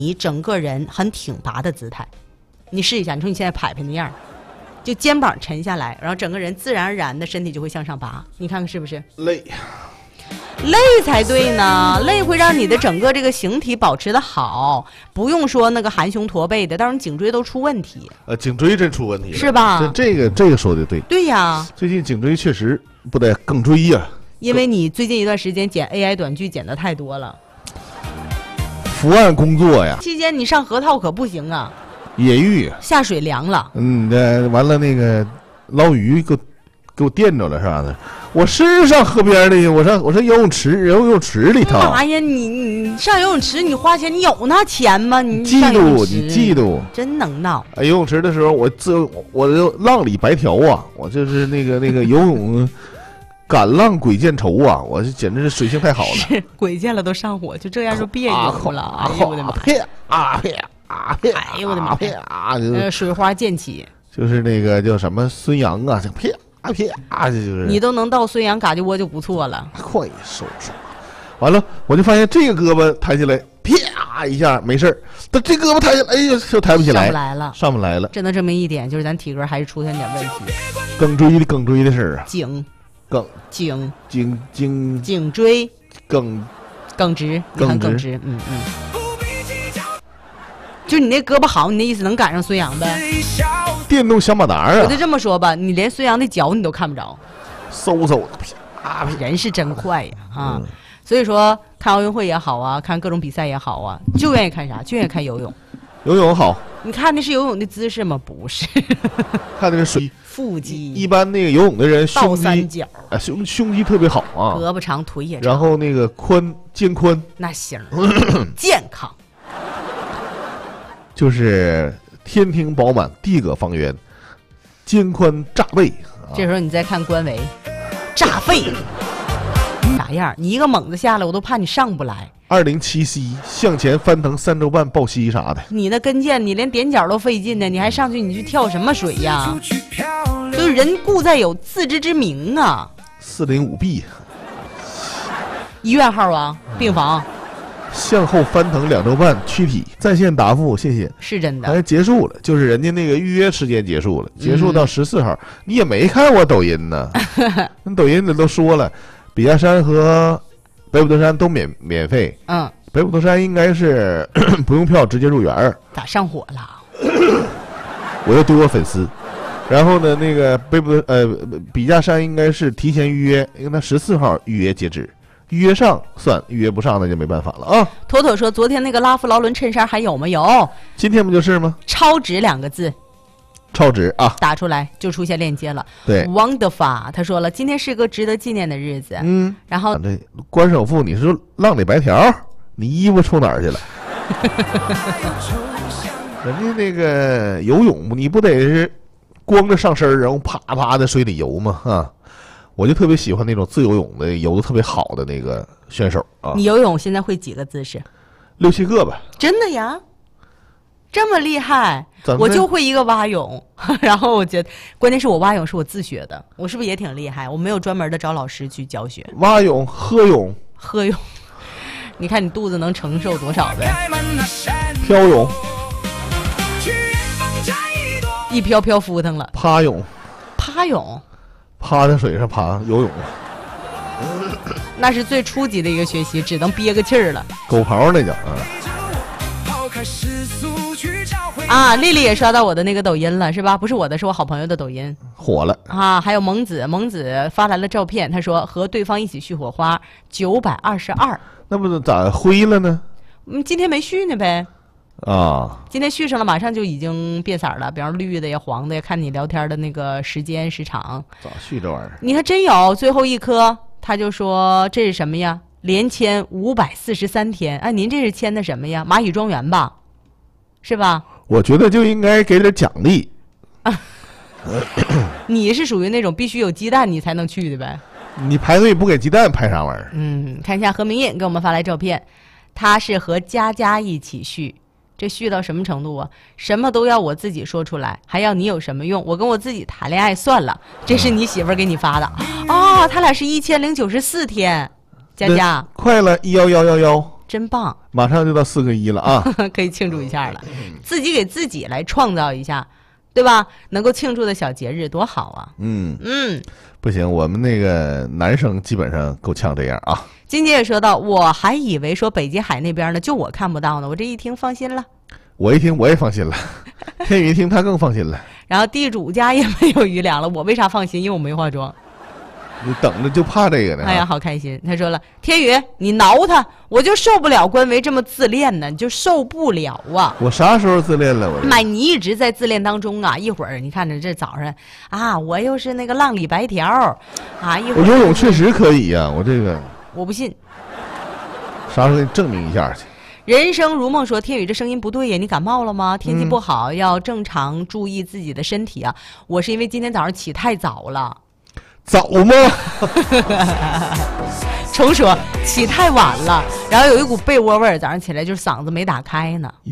你整个人很挺拔的姿态。你试一下，你说你现在排那样，就肩膀沉下来，然后整个人自然而然的身体就会向上拔，你看看是不是？ 累才对呢，累会让你的整个这个形体保持的好，不用说那个含胸驼背的，到时候你颈椎都出问题。 颈椎真出问题了， 是吧？ 这个说的对。 对呀， 最近颈椎确实不得颈椎呀， 因为你最近一段时间剪 AI 短剧剪的太多了。 伏案工作呀， 期间你上河套可不行啊， 野浴下水凉了。 完了那个捞鱼给我电着了是吧？我是上河边的，我上游泳池里头。 妈呀，你上游泳池你花钱，你有那钱吗？你嫉妒， 真能闹。 游泳池的时候我就浪里白条啊，我就是那个游泳赶浪鬼见愁啊，我这简直是水性太好了。 是鬼见了都上火，就这样就别游了。哎呦我的妈！哎呦我的妈！水花溅起， 就是那个叫什么孙杨啊，这就是你都能到孙杨嘎叽窝就不错了。 快收手！完了，我就发现这个胳膊抬起来，啪一下没事，但这胳膊抬起来，哎呀，就抬不起来，上不来了。 这能证明一点，就是咱体格还是出现点问题。 颈椎的事儿啊，颈椎耿直，你看耿直，就你那胳膊好，你那意思能赶上孙杨呗？ 电动小马达啊！ 我就这么说吧，你连孙杨的脚你都看不着， 嗖的， 人是真快呀啊！所以说看奥运会也好啊，看各种比赛也好啊，就愿意看啥？就愿意看游泳。 游泳好， 你看的是游泳的姿势吗？不是， 看的是水腹肌。 一般那个游泳的人倒三角， 胸肌特别好啊， 胳膊长，腿也长， 然后那个肩宽， 那行，健康。 就是天庭饱满，地阁方圆，肩宽炸背。 这时候你再看关维，炸肺，啥样？你一个猛子下来，我都怕你上不来。 207C 向前翻腾3周半抱膝啥的。 你那跟腱，你连踮脚都费劲呢，你还上去，你去跳什么水呀？就是人固在有自知之明啊。 405B， 医院号啊，病房。 向后翻腾2周半，躯体在线答复，谢谢。 是真的， 还结束了，就是人家那个预约时间结束了，结束到14号，你也没看我抖音呢。那抖音里都说了，笔架山和北普陀山都免费。北普陀山应该是不用票直接入园。 咋上火了？ 我又丢我粉丝。然后呢，那个笔架山应该是提前预约，因为他14号预约截止。预约上算，预约不上那就没办法了啊。 妥妥说，昨天那个拉夫劳伦衬衫还有没有？ 今天不就是吗？ 超值2个字， 超值啊！ 打出来就出现链接了。 对 ，Wonderful， 他说了，今天是个值得纪念的日子。然后这关首富，你是浪里白条，你衣服冲哪儿去了？人家那个游泳，你不得是光着上身，然后啪啪的水里游吗？啊！我就特别喜欢那种自由泳的，游的特别好的那个选手啊。 你游泳现在会几个姿势 ？6、7个吧。 真的呀？这么厉害？我就会一个蛙泳，然后我觉得关键是我蛙泳是我自学的，我是不是也挺厉害？我没有专门的找老师去教学。 蛙泳、喝泳， 你看你肚子能承受多少呗？ 漂泳， 一飘飘浮腾了。 趴泳，趴在水上趴游泳， 那是最初级的一个学习，只能憋个气儿了。 狗刨那叫啊！丽丽也刷到我的那个抖音了，是吧？不是我的，是我好朋友的抖音， 火了啊！还有蒙子发来了照片，他说和对方一起续火花922， 那不咋灰了呢？ 今天没续呢呗。 啊， 今天续上了，马上就已经变色了，比方绿的呀、黄的呀，看你聊天的那个时长。 咋续这玩意儿？ 你还真有最后一颗，他就说这是什么呀？连签543天。哎，您这是签的什么呀？蚂蚁庄园吧？是吧？ 我觉得就应该给点奖励。 你是属于那种必须有鸡蛋你才能去的呗？ 你排队不给鸡蛋排啥玩意儿？ 看一下何明印给我们发来照片，他是和佳一起续。这续到什么程度啊？什么都要我自己说出来，还要你有什么用？我跟我自己谈恋爱算了。这是你媳妇儿给你发的啊？他俩是1094天，佳， 快了，11111， 真棒！ 马上就到4个1了啊， 可以庆祝一下了，自己给自己来创造一下，对吧？能够庆祝的小节日多好啊！ 不行，我们那个男生基本上够呛这样啊。 金姐也说到，我还以为说北极海那边呢，就我看不到呢，我这一听放心了。 我一听我也放心了，天宇一听他更放心了。 然后地主家也没有余粮了，我为啥放心？因为我没化妆。 你等着就怕这个呢。 哎呀，好开心！他说了，天宇，你挠他，我就受不了官维这么自恋呢，你就受不了啊！ 我啥时候自恋了？我妈，你一直在自恋当中啊！一会儿你看着这早上啊，我又是那个浪里白条啊，一会儿我游泳确实可以呀，我这个我不信， 啥时候给你证明一下去？ 人生如梦说，天宇这声音不对呀，你感冒了吗？天气不好，要正常注意自己的身体啊！我是因为今天早上起太早了。 早吗？ 重说起太晚了，然后有一股被窝味儿，早上起来就是嗓子没打开呢。